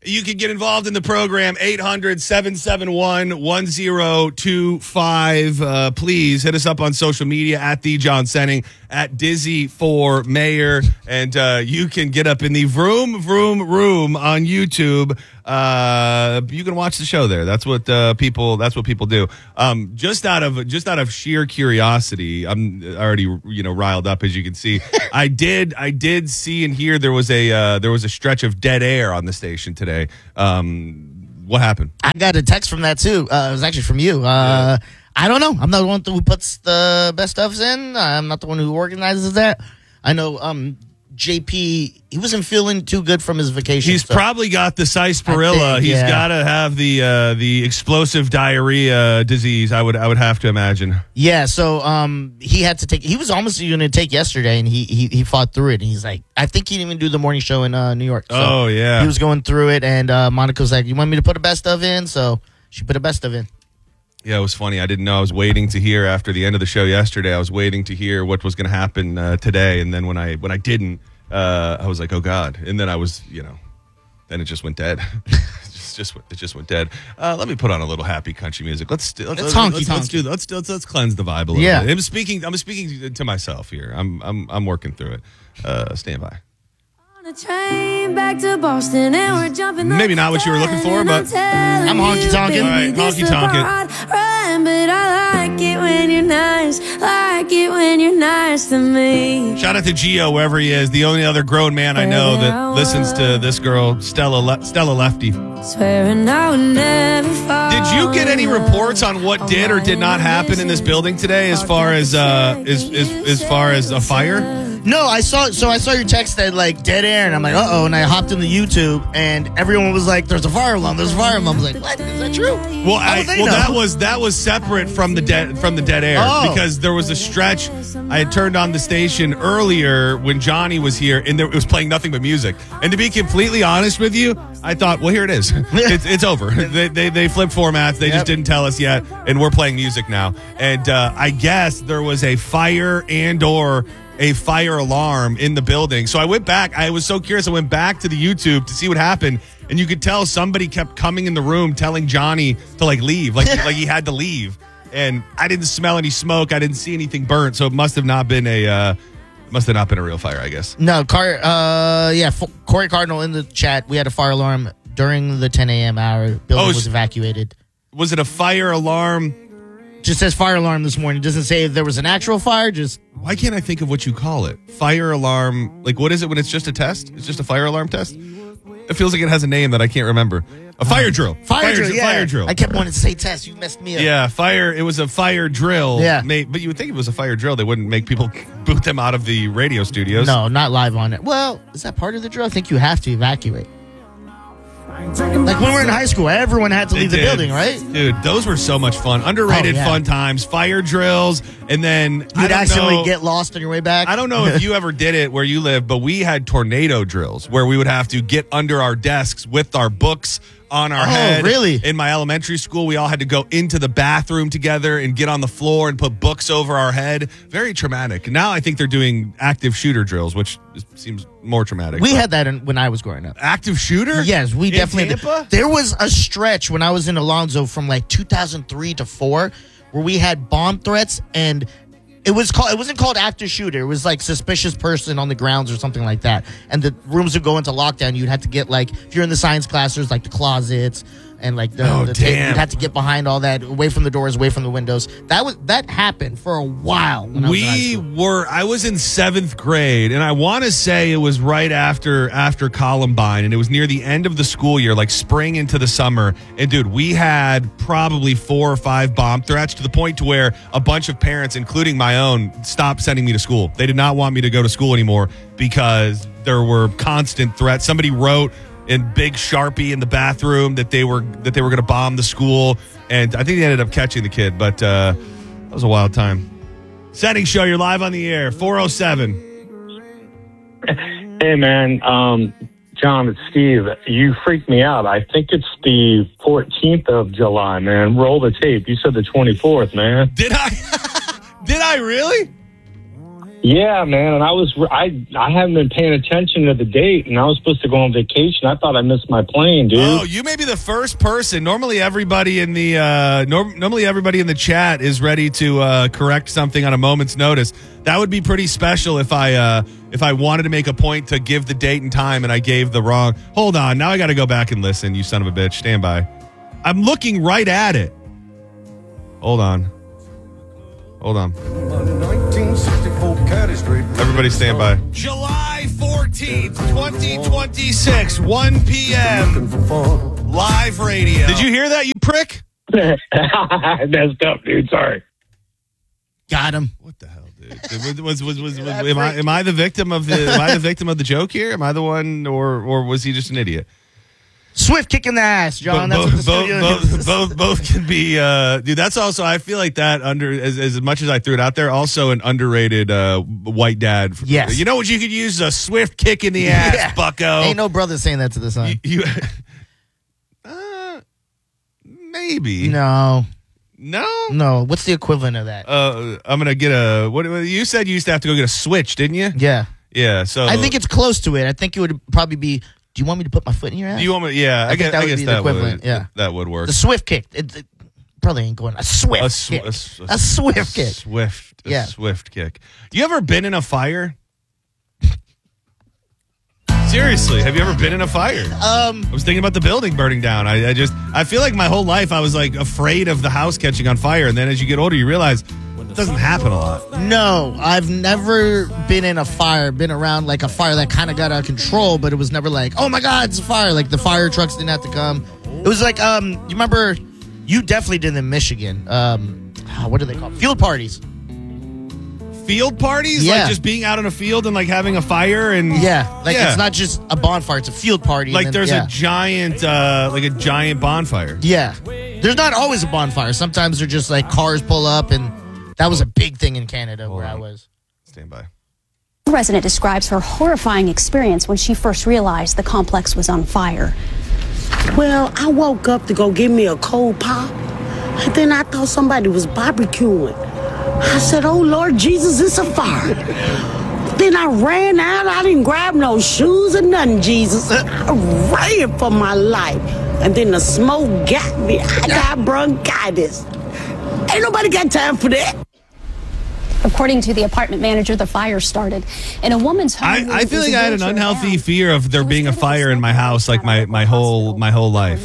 You can get involved in the program, 800-771-1025. Please hit us up on social media at The John Senning, at Dizzy for Mayor, and you can get up in the Vroom on YouTube. You can watch the show there. That's what people do. Just out of sheer curiosity, I'm already riled up, as you can see. I did see and hear there was a stretch of dead air on the station today. What happened? I got a text from that too. It was actually from you. I don't know. I'm not the one who puts the best stuffs in. I'm not the one who organizes that. I know JP, he wasn't feeling too good from his vacation. He's probably got the sarsaparilla. He's got to have the explosive diarrhea disease. I would have to imagine. Yeah. So he had to take. He was almost going to take yesterday, and he fought through it. And he's like, I think he didn't even do the morning show in New York. So he was going through it, and Monica was like, "You want me to put a best of in?" So she put a best of in. Yeah, it was funny. I didn't know. I was waiting to hear after the end of the show yesterday. I was waiting to hear what was going to happen today, and then when I didn't, I was like, oh God. And then I was, then it just went dead. It just went dead. Let me put on a little happy country music. Let's cleanse the vibe a little bit. I'm speaking to myself here. I'm working through it. Stand by. On a train back to Boston and we're jumping. Maybe not what you were looking for, but I'm honky tonking. All right, honky tonking. But I like it when you're nice. Like it when you're nice to me. Shout out to Gio, wherever he is. The only other grown man I know that listens to this girl, Stella Lefty. Swearing I would never fall. Did you get any reports on what did or did not happen in this building today, as far as a fire? No, I saw your text that like dead air, and I'm like, uh-oh, and I hopped into YouTube, and everyone was like, "There's a fire alarm. There's a fire alarm." I was like, "What? Is that true?" Well, that was separate from the dead air because there was a stretch. I had turned on the station earlier when Johnny was here, and it was playing nothing but music. And to be completely honest with you, I thought, well, here it is. It's over. They flipped formats. They just didn't tell us yet, and we're playing music now. And I guess there was a fire and/or a fire alarm in the building. So I went back. I was so curious. I went back to the YouTube to see what happened, and you could tell somebody kept coming in the room telling Johnny to leave, like he had to leave. And I didn't smell any smoke. I didn't see anything burnt. So it must have not been a real fire, I guess. No, Corey Cardinal in the chat. We had a fire alarm during the 10 a.m. hour. Building was evacuated. Was it a fire alarm? Just says fire alarm this morning. It doesn't say if there was an actual fire. Why can't I think of what you call it? Fire alarm. What is it when it's just a test? It's just a fire alarm test? It feels like it has a name that I can't remember. A fire drill. Fire drill. I kept wanting to say test. You messed me up. Yeah, fire. It was a fire drill. Yeah. But you would think if it was a fire drill, they wouldn't make people boot them out of the radio studios. No, not live on it. Well, is that part of the drill? I think you have to evacuate. Like when we were in high school, everyone had to leave the building, right? Dude, those were so much fun. Underrated fun times. Fire drills, and then you'd accidentally get lost on your way back. I don't know if you ever did it where you live, but we had tornado drills where we would have to get under our desks with our books on our head. Really? In my elementary school, we all had to go into the bathroom together and get on the floor and put books over our head. Very traumatic. Now I think they're doing active shooter drills, which seems more traumatic. We had that when I was growing up. Active shooter? Yes, we definitely did. There was a stretch when I was in Alonzo from 2003 to 4 where we had bomb threats, and it wasn't called active shooter. It was suspicious person on the grounds or something like that. And the rooms would go into lockdown. You'd have to get if you're in the science class, there's the closets and the you'd have to get behind all that, away from the doors, away from the windows. That happened for a while. I was in 7th grade, and I want to say it was right after Columbine, and it was near the end of the school year, spring into the summer. And dude, we had probably 4 or 5 bomb threats to the point to where a bunch of parents, including my own, stopped sending me to school. They did not want me to go to school anymore because there were constant threats. Somebody wrote in big Sharpie in the bathroom that they were going to bomb the school, and I think they ended up catching the kid, but that was a wild time. Setting Show, you're live on the air, 407. Hey, man, John, it's Steve. You freaked me out. I think it's the 14th of July, man. Roll the tape. You said the 24th, man. Did I? Did I really? Yeah, man, and I haven't been paying attention to the date, and I was supposed to go on vacation. I thought I missed my plane, dude. Oh, you may be the first person. Normally, everybody in the chat is ready to correct something on a moment's notice. That would be pretty special if I wanted to make a point to give the date and time, and I gave the wrong. Hold on, now I got to go back and listen. You son of a bitch, stand by. I'm looking right at it. Hold on. Everybody stand by. July 14th, 2026, 1 p.m. Live radio. Did you hear that, you prick? I messed up, dude. Sorry. Got him. What the hell, dude? Am I the victim of the joke here? Am I the one, or was he just an idiot? Swift kick in the ass, John. That's what the studio is. Both can be, dude. That's also, I feel like that as much as I threw it out there, also an underrated white dad. Yes. You know what you could use? A swift kick in the ass, bucko. Ain't no brother saying that to the son. Maybe. No. What's the equivalent of that? I'm gonna get what you said. You used to have to go get a switch, didn't you? Yeah. So I think it's close to it. I think it would probably be. Do you want me to put my foot in your ass? Do you want me? Yeah, I guess that would be the equivalent. Yeah, that would work. The swift kick. It probably ain't going. A swift kick. A swift kick. Swift kick. You ever been in a fire? Seriously, have you ever been in a fire? I was thinking about the building burning down. I feel like my whole life I was like afraid of the house catching on fire, and then as you get older, you realize it doesn't happen a lot. No, I've never been in a fire, been around like a fire that kind of got out of control, but it was never like, oh my God, it's a fire. Like the fire trucks didn't have to come. It was like, you remember, you definitely did in Michigan. What do they call field parties? Field parties? Yeah. Like just being out in a field and like having a fire and it's not just a bonfire, it's a field party. Like there's a giant bonfire. Yeah. There's not always a bonfire. Sometimes they're just like cars pull up, and that was a big thing in Canada where I was. Stand by. The resident describes her horrifying experience when she first realized the complex was on fire. Well, I woke up to go get me a cold pop, and then I thought somebody was barbecuing. I said, oh, Lord Jesus, it's a fire. Then I ran out. I didn't grab no shoes or nothing, Jesus. I ran for my life. And then the smoke got me. I got bronchitis. Ain't nobody got time for that. According to the apartment manager, the fire started in a woman's home. I feel like I had an unhealthy fear of there being a fire in my house, like my whole life.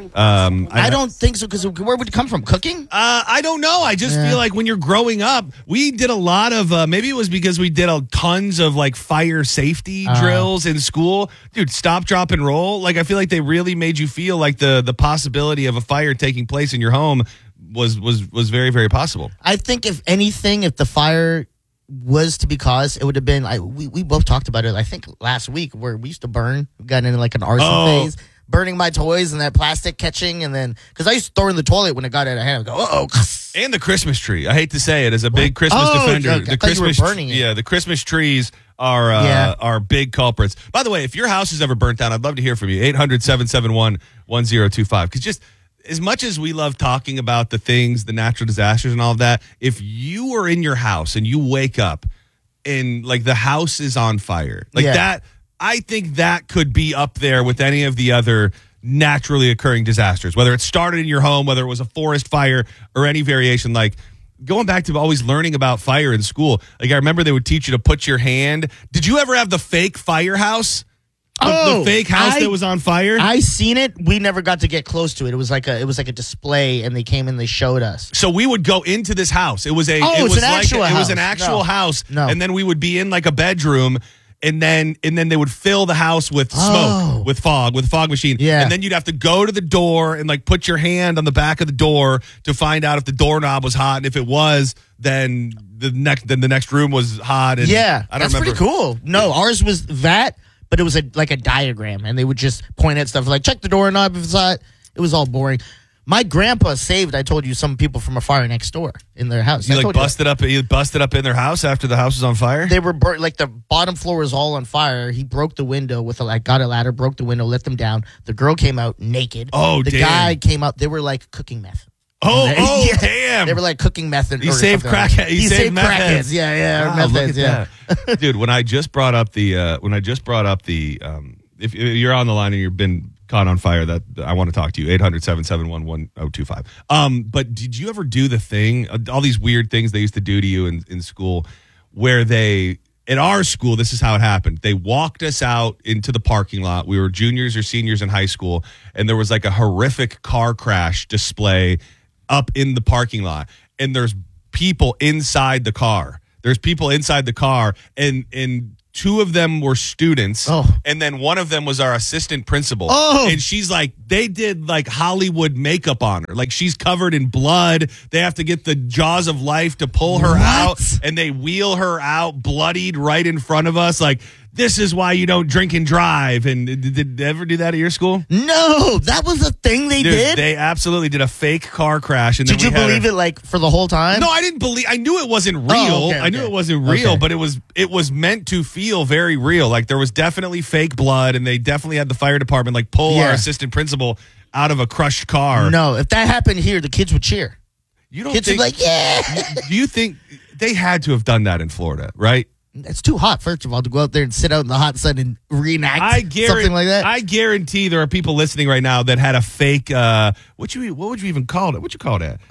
I don't think so, because where would it come from? Cooking? I don't know. I just feel like when you're growing up, we did a lot of. Maybe it was because we did tons of like fire safety drills in school. Dude, stop, drop, and roll. Like I feel like they really made you feel like the possibility of a fire taking place in your home was very, very possible. I think if anything, if the fire was to be caused, it would have been we both talked about it, I think last week, where we used to burn. We got into like an arson phase, burning my toys and that plastic catching, and then because I used to throw in the toilet when it got out of hand, I'd go, uh-oh. And the Christmas tree. I hate to say it, as a big Christmas defender. Okay. The Christmas burning it. Yeah, the Christmas trees are big culprits. By the way, if your house has ever burnt down, I'd love to hear from you. 800-771-1025. Because just as much as we love talking about the things, the natural disasters and all of that, if you are in your house and you wake up and like the house is on fire, like that, I think that could be up there with any of the other naturally occurring disasters, whether it started in your home, whether it was a forest fire or any variation. Like going back to always learning about fire in school, like I remember they would teach you to put your hand. Did you ever have the fake firehouse? The fake house that was on fire? I seen it. We never got to get close to it. It was like a display, and they came and they showed us. So we would go into this house. It was an actual house. No. And then we would be in like a bedroom, and then they would fill the house with smoke, with fog machine. Yeah. And then you'd have to go to the door and like put your hand on the back of the door to find out if the doorknob was hot, and if it was, then the next room was hot. And that's pretty cool. No, ours was that. But it was like a diagram, and they would just point at stuff like, check the doorknob if it's hot. It was all boring. My grandpa saved, I told you, some people from a fire next door in their house. You busted up in their house after the house was on fire? They were burnt, like the bottom floor was all on fire. He broke the window got a ladder, broke the window, let them down. The girl came out naked. Oh, the guy came out, they were like cooking meth. Yeah. Damn. They were like cooking method. He or saved something. crackhead. He saved meth crackheads. heads. Yeah, or Wow, meth look heads, at that. Dude, when I just brought up the if you're on the line and you've been caught on fire, that I want to talk to you. 800-771-1025. But did you ever do the thing, all these weird things they used to do to you in school, where at our school, this is how it happened. They walked us out into the parking lot. We were juniors or seniors in high school, and there was like a horrific car crash display up in the parking lot. And there's people inside the car. And two of them were students, and then one of them was our assistant principal. And she's like, they did like Hollywood makeup on her. Like, she's covered in blood. They have to get the jaws of life to pull her out, and they wheel her out bloodied right in front of us. Like, this is why you don't drink and drive. And did they ever do that at your school? No, that was a thing they did? They absolutely did a fake car crash. And did you believe it like for the whole time? No, I didn't believe. I knew it wasn't real. I knew it wasn't real, but it was meant to feel very real. Like, there was definitely fake blood, and they definitely had the fire department like pull our assistant principal out of a crushed car. No, if that happened here, the kids would cheer. Kids would be like, yeah. Do you think they had to have done that in Florida, right? It's too hot, first of all, to go out there and sit out in the hot sun and reenact something like that. I guarantee there are people listening right now that had a fake, what would you even call it? What'd you call that?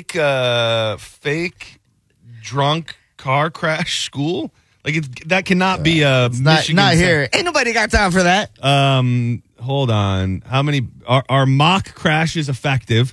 Fake drunk car crash school? Like, that cannot be a Michigan. Not here. Ain't nobody got time for that. Hold on. How many are mock crashes effective?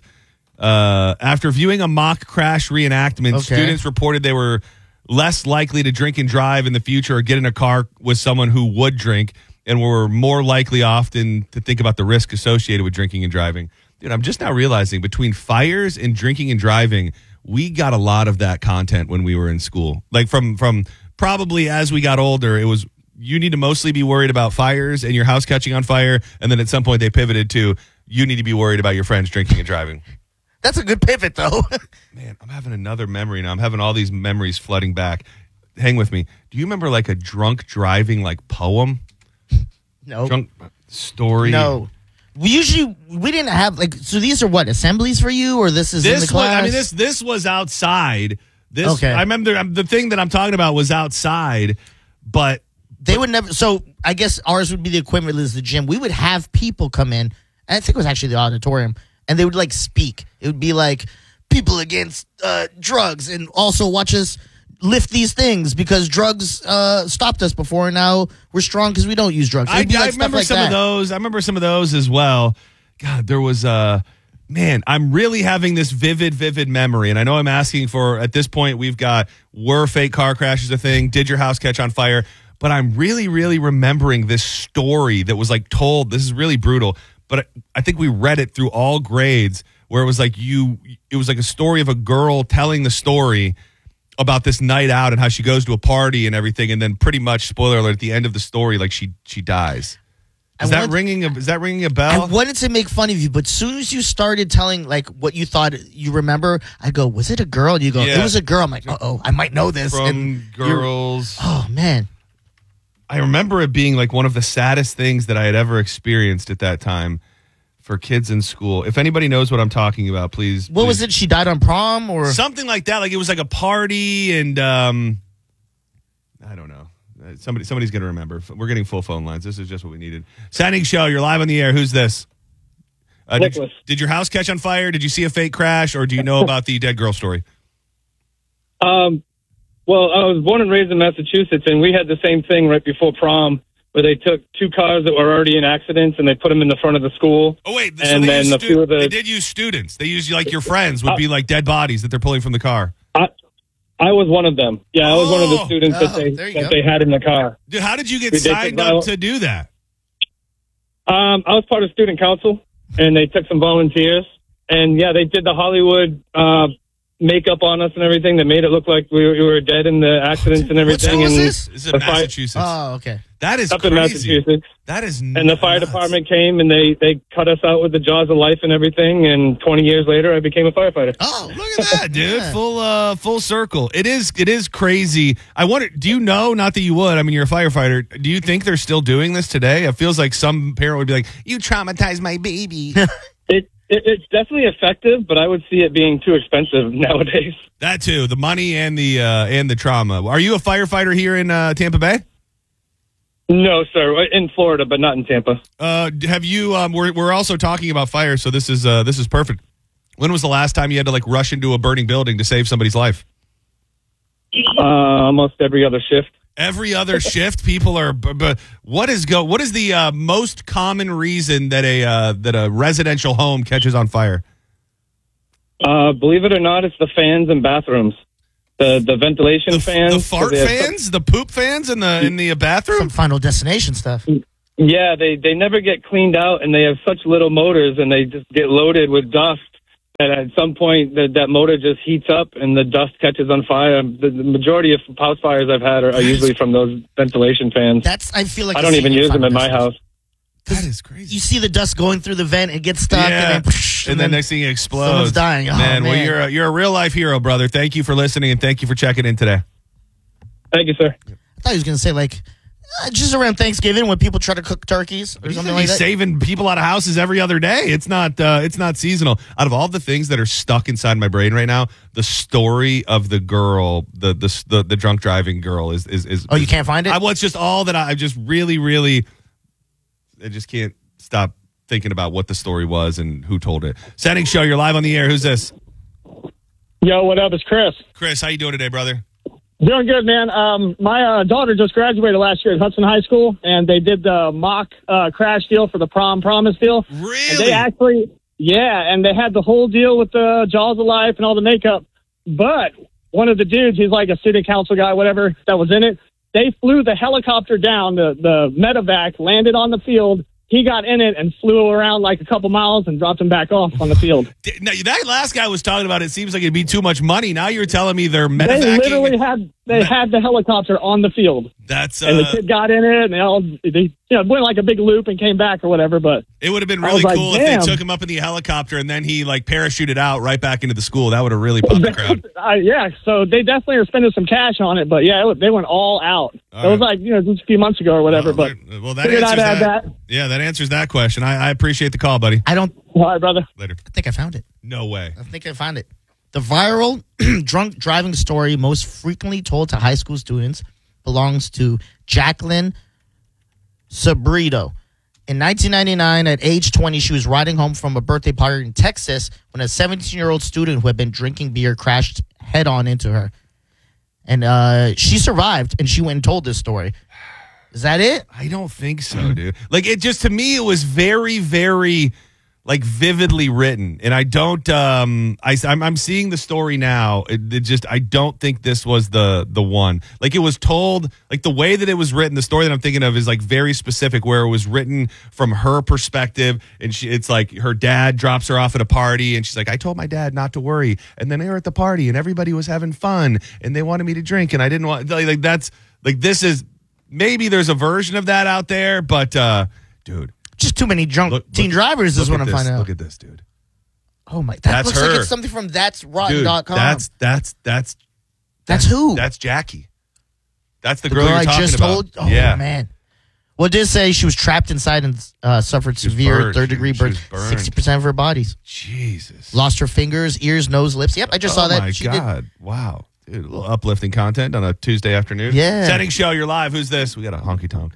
After viewing a mock crash reenactment, students reported they were less likely to drink and drive in the future or get in a car with someone who would drink, and were more likely often to think about the risk associated with drinking and driving. Dude, I'm just now realizing between fires and drinking and driving, we got a lot of that content when we were in school. Like, from probably as we got older, it was you need to mostly be worried about fires and your house catching on fire, and then at some point they pivoted to you need to be worried about your friends drinking and driving. That's a good pivot, though. Man, I'm having another memory now. I'm having all these memories flooding back. Hang with me. Do you remember like a drunk driving like poem? No. Drunk story? No. We didn't have like, so these are what, assemblies for you, or this is in the class? This was outside. I remember the thing that I'm talking about was outside, but they would never. So I guess ours would be the equipment is the gym. We would have people come in, and I think it was actually the auditorium, and they would like speak. It would be like people against drugs, and also watch us lift these things because drugs stopped us before, and now we're strong because we don't use drugs. I remember some of those. I remember some of those as well. God, there was man, I'm really having this vivid memory, and I know I'm asking for, at this point, were fake car crashes a thing? Did your house catch on fire? But I'm really remembering this story that was like told. This is really brutal, but I think we read it through all grades, where it was like it was like a story of a girl telling the story about this night out and how she goes to a party and everything, and then pretty much, spoiler alert, at the end of the story, like she dies. Is that ringing a bell? I wanted to make fun of you, but as soon as you started telling like what you thought you remember, I go, was it a girl? And you go, it was a girl. I'm like, I might know this. From Girls. Oh, man. I remember it being like one of the saddest things that I had ever experienced at that time for kids in school. If anybody knows what I'm talking about, please. What was it? She died on prom or something like that? Like it was like a party, and I don't know. Somebody's going to remember. We're getting full phone lines. This is just what we needed. Standing show. You're live on the air. Who's this? Did your house catch on fire? Did you see a fake crash, or do you know about the dead girl story? Well, I was born and raised in Massachusetts, and we had the same thing right before prom, where they took two cars that were already in accidents and they put them in the front of the school. Oh wait, so they did use students. They used like your friends would be like dead bodies that they're pulling from the car. I was one of them. Yeah, I was one of the students that they had in the car. Dude, how did you get signed up to do that? I was part of student council, and they took some volunteers, and yeah, they did the Hollywood makeup on us and everything that made it look like we were dead in the accidents and everything. What was this? This is in Massachusetts. Oh, okay. That is up crazy. in Massachusetts. That is nuts. And the fire department came and they cut us out with the jaws of life and everything. And 20 years later, I became a firefighter. Oh, look at that, dude! Full circle. It is crazy. I wonder. Do you know? Not that you would. I mean, you're a firefighter. Do you think they're still doing this today? It feels like some parent would be like, "You traumatized my baby." It's definitely effective, but I would see it being too expensive nowadays. That too, the money and the trauma. Are you a firefighter here in Tampa Bay? No, sir. In Florida, but not in Tampa. Have you? We're also talking about fire, so this is perfect. When was the last time you had to like rush into a burning building to save somebody's life? Almost every other shift. Every other shift, people are. But what is the most common reason that a residential home catches on fire? Believe it or not, it's the fans and bathrooms. The ventilation fans, the fart fans, the poop fans in the bathroom. Some Final Destination stuff. Yeah, they never get cleaned out, and they have such little motors, and they just get loaded with dust. And at some point, that motor just heats up, and the dust catches on fire. The majority of house fires I've had are usually from those ventilation fans. I feel like I don't even use them in my house. That is crazy. You see the dust going through the vent, it gets stuck, and then next thing it explodes. Someone's dying. Oh, man. Well, you're a real life hero, brother. Thank you for listening, and thank you for checking in today. Thank you, sir. I thought he was going to say, like, just around Thanksgiving when people try to cook turkeys or something like that. Saving people out of houses every other day. It's not seasonal. Out of all the things that are stuck inside my brain right now, the story of the girl, the drunk driving girl is. Oh, you can't find it? It's just all that I just really. I just can't stop thinking about what the story was and who told it. Setting Show, you're live on the air. Who's this? Yo, what up? It's Chris. Chris, how you doing today, brother? Doing good, man. My daughter just graduated last year at Hudson High School, and they did the mock crash deal for the prom promise deal. Really? And they actually, and they had the whole deal with the Jaws of Life and all the makeup. But one of the dudes, he's like a student council guy, whatever, that was in it, they flew the helicopter down, the medevac landed on the field. He got in it and flew around like a couple miles and dropped him back off on the field. Now, that last guy was talking about it seems like it'd be too much money. Now you're telling me they're medevacing. They literally had the helicopter on the field. And the kid got in it and they went like a big loop and came back or whatever. But it would have been really cool if they took him up in the helicopter and then he like parachuted out right back into the school. That would have really popped the crowd. So they definitely are spending some cash on it. But they went all out. It was like just a few months ago or whatever. But that answers that. Yeah, that answers that question. I appreciate the call, buddy. All right, brother. Later. I think I found it. No way. I think I found it. The viral drunk driving story most frequently told to high school students belongs to Jacqueline Sabrito. In 1999, at age 20, she was riding home from a birthday party in Texas when a 17-year-old student who had been drinking beer crashed head-on into her. And she survived, and she went and told this story. Is that it? I don't think so, dude. Like, it just, to me, it was very, very, like, vividly written. And I don't, I'm seeing the story now. It just, I don't think this was the one. Like, it was told, like, the way that it was written, the story that I'm thinking of is, like, very specific, where it was written from her perspective. And it's like her dad drops her off at a party, and she's like, I told my dad not to worry. And then they were at the party, and everybody was having fun, and they wanted me to drink, and I didn't want, like, that's, like, this is, maybe there's a version of that out there, but, dude. Just too many drunk teen drivers is what I'm finding out. Look at this, dude. Oh, my. That looks her. like it's something from that'srotten.com. That's who? That's Jackie. That's the girl you're I talking just about. told? Oh, yeah. man. Well, it did say she was trapped inside and suffered severe third-degree burn. 60% of her bodies. Jesus. Lost her fingers, ears, nose, lips. Yep, I just saw that. Oh, my God. Wow. Dude, a little uplifting content on a Tuesday afternoon. Yeah. Setting Show, you're live. Who's this? We got a honky tonk.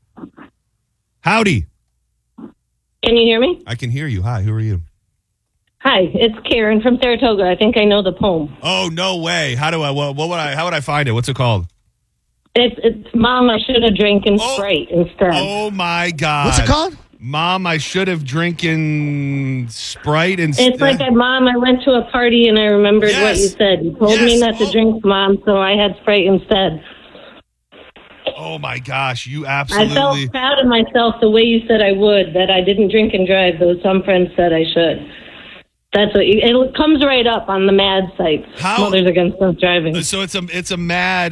Howdy. Can you hear me? I can hear you. Hi, who are you? Hi, it's Karen from Saratoga. I think I know the poem. Oh, no way. How would I find it? What's it called? It's Mom, I should have drinking Sprite instead. Oh, my God. What's it called? Mom, I should have drinking Sprite instead. It's like, Mom, I went to a party and I remembered what you said. You told me not to drink, Mom, so I had Sprite instead. Oh, my gosh. You absolutely... I felt proud of myself the way you said I would, that I didn't drink and drive, though some friends said I should. That's what it comes right up on the MAD sites. Mothers Against Drunk Driving. So it's a mad.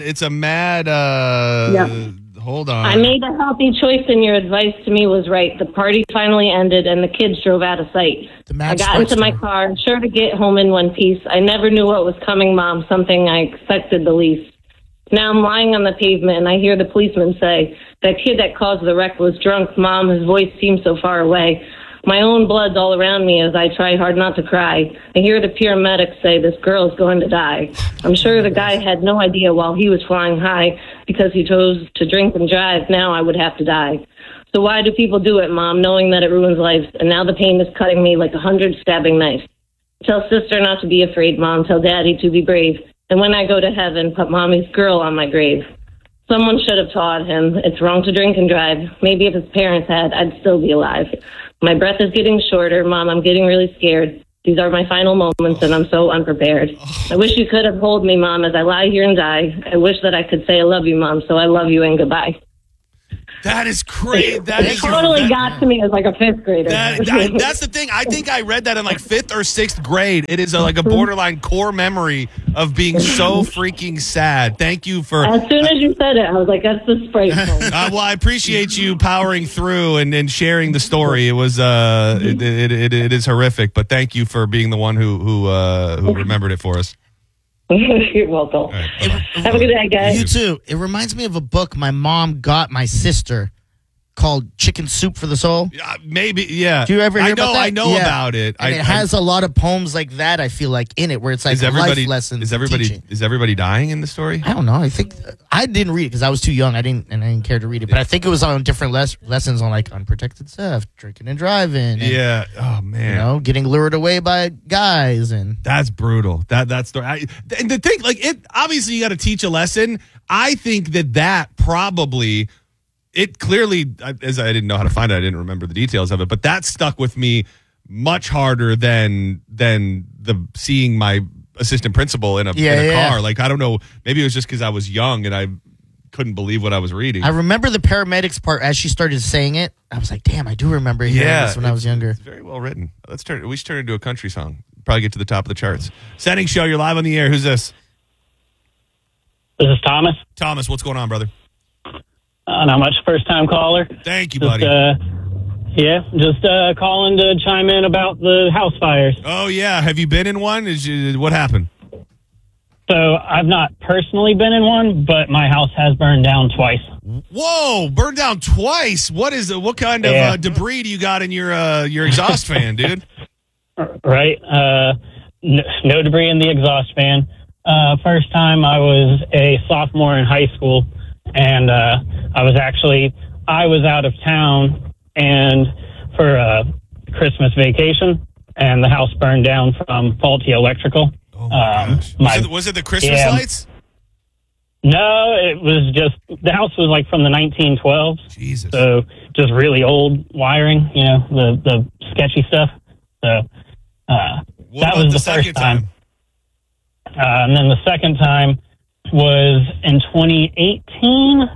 Hold on. I made a healthy choice, and your advice to me was right. The party finally ended, and the kids drove out of sight. I got into my car, sure to get home in one piece. I never knew what was coming, Mom, something I expected the least. Now I'm lying on the pavement, and I hear the policeman say, that kid that caused the wreck was drunk, Mom. His voice seems so far away. My own blood's all around me as I try hard not to cry. I hear the paramedics say this girl is going to die. I'm sure the guy had no idea while he was flying high because he chose to drink and drive. Now I would have to die. So why do people do it, Mom, knowing that it ruins lives? And now the pain is cutting me like 100 stabbing knives. Tell sister not to be afraid, Mom. Tell Daddy to be brave. And when I go to heaven, put Mommy's girl on my grave. Someone should have taught him it's wrong to drink and drive. Maybe if his parents had, I'd still be alive. My breath is getting shorter. Mom, I'm getting really scared. These are my final moments, and I'm so unprepared. I wish you could have held me, Mom, as I lie here and die. I wish that I could say I love you, Mom, so I love you and goodbye. That is crazy. It totally got to me as like a fifth grader. That's the thing. I think I read that in like 5th or 6th grade. It is like a borderline core memory of being so freaking sad. Thank you for... As soon as you said it, I was like, that's the spray foam. Well, I appreciate you powering through and sharing the story. It was it is horrific, but thank you for being the one who remembered it for us. You're welcome. Right, have a good day, guys. You too. It reminds me of a book my mom got my sister called Chicken Soup for the Soul. Maybe, yeah. Do you ever hear about that? I know about it. And it has a lot of poems like that, I feel like, in it, where it's like life lessons. Is everybody dying in the story? I don't know. I think I didn't read it because I was too young. I didn't care to read it. But I think it was on different lessons on like unprotected stuff, drinking and driving. And, yeah. Oh man. You know, getting lured away by guys, and that's brutal. That's and the thing, like, it obviously you got to teach a lesson. I think that probably. It clearly, as I didn't know how to find it, I didn't remember the details of it, but that stuck with me much harder than the seeing my assistant principal in a car. Like, I don't know, maybe it was just because I was young and I couldn't believe what I was reading. I remember the paramedics part as she started saying it. I was like, damn, I do remember hearing this when I was younger. It's very well written. We should turn it into a country song. Probably get to the top of the charts. Setting show, you're live on the air. Who's this? This is Thomas. Thomas, what's going on, brother? Not much. First-time caller. Thank you, buddy. Just calling to chime in about the house fires. Oh, yeah. Have you been in one? What happened? So I've not personally been in one, but my house has burned down twice. Whoa, burned down twice? What kind of debris do you got in your exhaust fan, dude? Right. No debris in the exhaust fan. First time I was a sophomore in high school. And I was out of town and for a Christmas vacation, and the house burned down from faulty electrical. Oh my gosh. Was it the Christmas lights? No, it was just, the house was like from the 1912s. Jesus. So just really old wiring, the sketchy stuff. So that was the first time. And then the second time was in 2018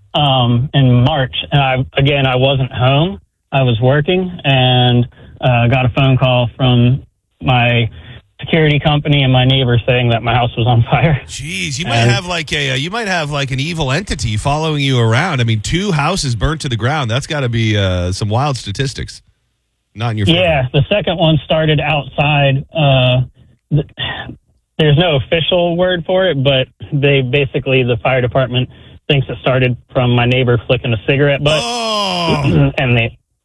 in March, and I wasn't home. I was working and got a phone call from my security company and my neighbor saying that my house was on fire. Jeez, you might have like an evil entity following you around. I mean, 2 houses burnt to the ground. That's got to be some wild statistics. Not in your favor. Yeah, the second one started outside. There's no official word for it, but the fire department thinks it started from my neighbor flicking a cigarette butt. Oh! And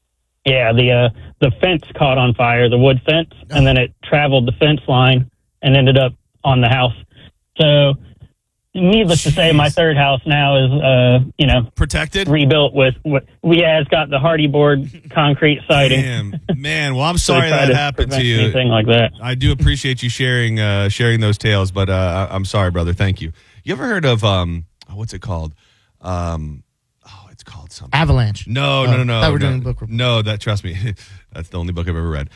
the fence caught on fire, the wood fence, and then it traveled the fence line and ended up on the house. So, needless to say, my third house now is, protected, rebuilt with it's got the hardy board concrete siding. Man, well, I'm sorry that happened to you. Anything like that. I do appreciate you sharing those tales, but I'm sorry, brother. Thank you. You ever heard of what's it called? It's called something. Avalanche. No. That we're doing a book report. No, trust me, that's the only book I've ever read.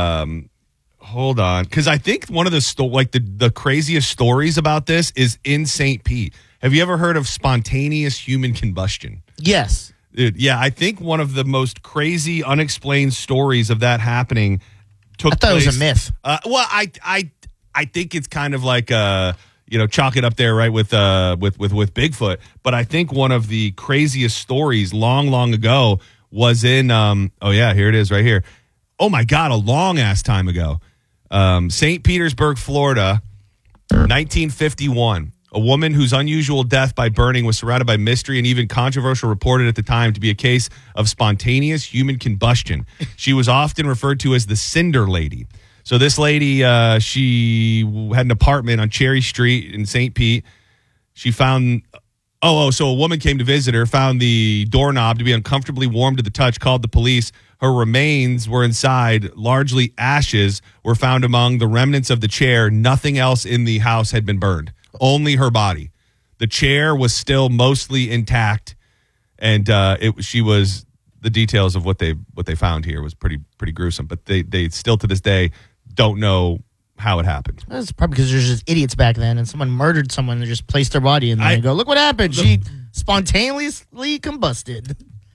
Hold on, because I think one of the craziest stories about this is in St. Pete. Have you ever heard of spontaneous human combustion? Yes. Dude, yeah, I think one of the most crazy, unexplained stories of that happening took place. I thought it was a myth. Well, I think it's kind of like chalk it up there right with Bigfoot. But I think one of the craziest stories long ago was in here it is right here. Oh my God, a long ass time ago. St. Petersburg, Florida, 1951. A woman whose unusual death by burning was surrounded by mystery and even controversial, reported at the time to be a case of spontaneous human combustion. She was often referred to as the Cinder Lady. So this lady, she had an apartment on Cherry Street in St. Pete. She found, so a woman came to visit her, found the doorknob to be uncomfortably warm to the touch, called the police. Her remains were inside. Largely ashes were found among the remnants of the chair. Nothing else in the house had been burned. Only her body. The chair was still mostly intact, and the details of what they found here was pretty gruesome. But they still to this day don't know how it happened. That's probably because there's just idiots back then, and someone murdered someone and just placed their body in there and go, look what happened. She spontaneously combusted.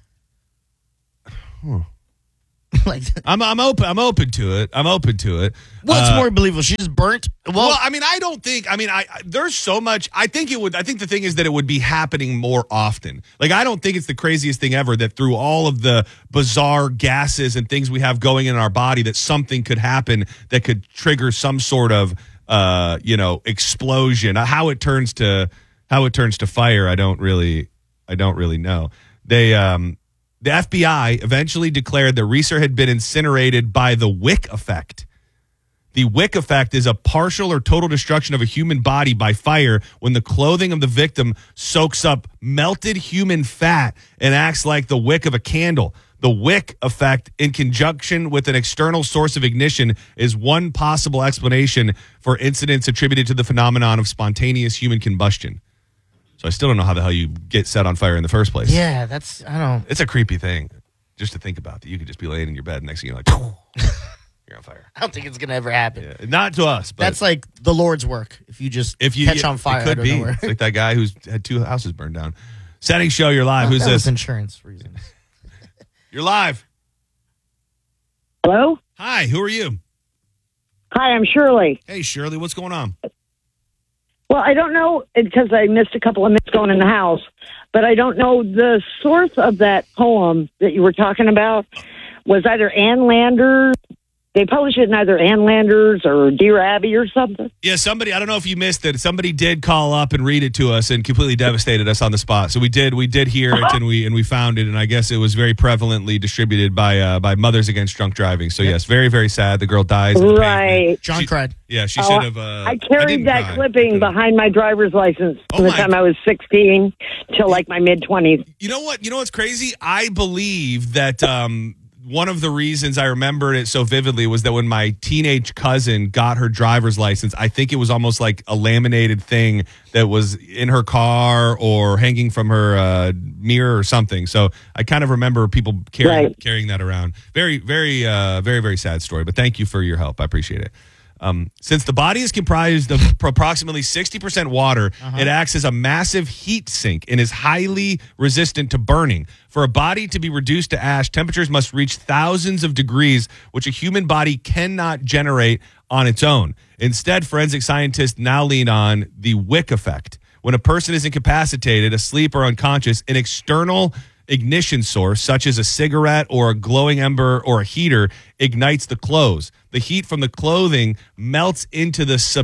Like, I'm open to it. What's more believable? She just burnt. Well, I mean, there's so much. I think the thing is that it would be happening more often. Like, I don't think it's the craziest thing ever that through all of the bizarre gases and things we have going in our body, that something could happen that could trigger some sort of, explosion. How it turns to fire, I don't really know. The FBI eventually declared that Reeser had been incinerated by the Wick effect. The Wick effect is a partial or total destruction of a human body by fire when the clothing of the victim soaks up melted human fat and acts like the wick of a candle. The Wick effect, in conjunction with an external source of ignition, is one possible explanation for incidents attributed to the phenomenon of spontaneous human combustion. So I still don't know how the hell you get set on fire in the first place. Yeah, It's a creepy thing just to think about, that you could just be laying in your bed and next thing you're like, you're on fire. I don't think it's going to ever happen. Yeah, not to us. But that's like the Lord's work. If you catch on fire, it could be. It's like that guy who's had 2 houses burned down. Setting show, you're live. Who's this? Insurance reasons. You're live. Hello? Hi, who are you? Hi, I'm Shirley. Hey, Shirley, what's going on? Well, I don't know, because I missed a couple of minutes going in the house, but I don't know the source of that poem that you were talking about. Was either Ann Landers. They published it in either Ann Landers or Dear Abby or something. Yeah, somebody, I don't know if you missed it. Somebody did call up and read it to us and completely devastated us on the spot. So we did hear it and we found it, and I guess it was very prevalently distributed by Mothers Against Drunk Driving. So yes, very, very sad. The girl dies. Right. John cried. Yeah, she should have. I carried that clipping behind my driver's license from the time I was 16 till like my mid-20s. You know what? You know what's crazy? I believe that one of the reasons I remembered it so vividly was that when my teenage cousin got her driver's license, I think it was almost like a laminated thing that was in her car or hanging from her mirror or something. So I kind of remember people carrying that around. Very, very, very, very sad story. But thank you for your help. I appreciate it. Since the body is comprised of approximately 60% water, it acts as a massive heat sink and is highly resistant to burning. For a body to be reduced to ash, temperatures must reach thousands of degrees, which a human body cannot generate on its own. Instead, forensic scientists now lean on the Wick effect. When a person is incapacitated, asleep, or unconscious, an external ignition source, such as a cigarette or a glowing ember or a heater, ignites the clothes. The heat from the clothing melts into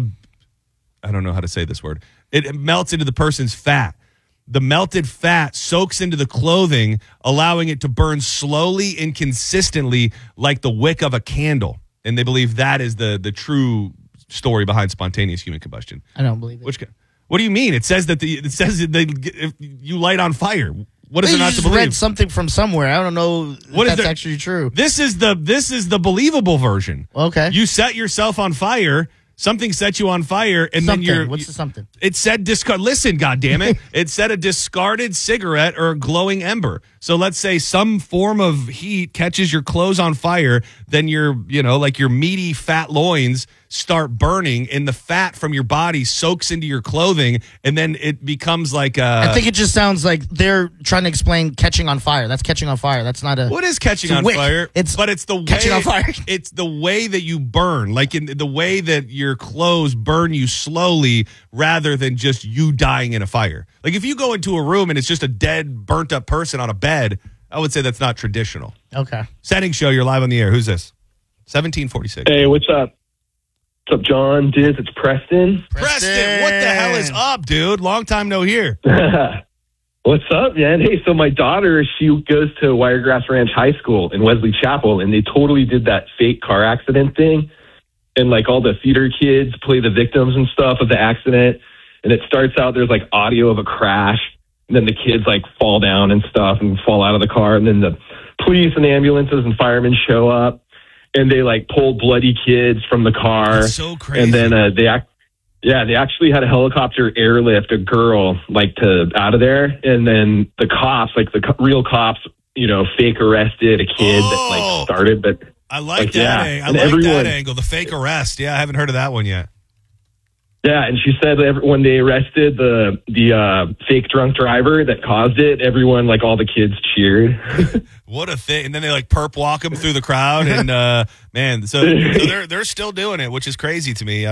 I don't know how to say this word. It melts into the person's fat. The melted fat soaks into the clothing, allowing it to burn slowly and consistently like the wick of a candle. And they believe that is the true story behind spontaneous human combustion. I don't believe it. What do you mean? It says that if you light on fire. What is there not to believe? Read something from somewhere. I don't know if that's actually true. This is the believable version. Okay. You set yourself on fire. Something set you on fire, and something. then What's the something? It said discard. Listen, goddammit. It said a discarded cigarette or a glowing ember. So let's say some form of heat catches your clothes on fire, then your meaty fat loins start burning, and the fat from your body soaks into your clothing, and then it becomes like I think it just sounds like they're trying to explain catching on fire. That's catching on fire. That's not a. What is catching on fire? It's the way catching on fire. It's the way that you burn, like in the way that your clothes burn you slowly, rather than just you dying in a fire. Like if you go into a room and it's just a dead, burnt up person on a bed, I would say that's not traditional. Okay. Setting show, you're live on the air. Who's this? 1746. Hey, what's up? What's up, John? Diz, it's Preston. Preston, what the hell is up, dude? Long time no hear. What's up, man? Hey, so my daughter, she goes to Wiregrass Ranch High School in Wesley Chapel, and they totally did that fake car accident thing. And, like, all the theater kids play the victims and stuff of the accident. And it starts out, there's, like, audio of a crash. And then the kids, like, fall down and stuff and fall out of the car. And then the police and ambulances and firemen show up. And they, like, pull bloody kids from the car. That's so crazy. And then they actually had a helicopter airlift a girl, like, out of there. And then the cops, like, real cops, you know, fake arrested a kid that, like, started. But I like that. I like that angle, the fake arrest. Yeah, I haven't heard of that one yet. Yeah, and she said that when they arrested the fake drunk driver that caused it, everyone, like, all the kids cheered. What a thing. And then they, like, perp walk him through the crowd. And, man, so they're still doing it, which is crazy to me.